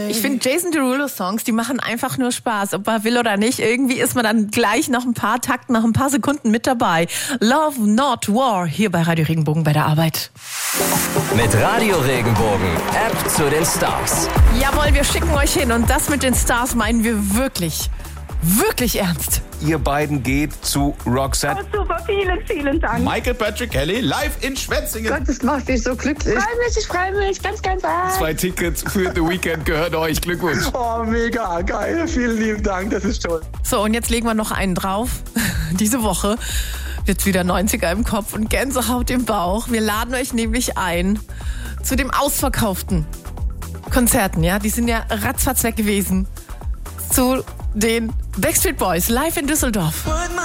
Ich finde Jason Derulo Songs, die machen einfach nur Spaß, ob man will oder nicht. Irgendwie ist man dann gleich nach ein paar Takten, nach ein paar Sekunden mit dabei. Love Not War, hier bei Radio Regenbogen bei der Arbeit. Mit Radio Regenbogen, App zu den Stars. Jawohl, wir schicken euch hin und das mit den Stars meinen wir wirklich, wirklich ernst. Ihr beiden geht zu Roxette. Oh, super, vielen Dank. Michael Patrick Kelly live in Schwetzingen. Gott, das macht mich so glücklich. Ich freue mich, ganz arg. 2 Tickets für The Weekend gehört euch. Glückwunsch. Oh, mega geil. Vielen lieben Dank, das ist toll. So, und jetzt legen wir noch einen drauf. Diese Woche wird's wieder 90er im Kopf und Gänsehaut im Bauch. Wir laden euch nämlich ein zu dem ausverkauften Konzerten, ja? Die sind ja ratzfatz weg gewesen. Zu den Backstreet Boys live in Düsseldorf.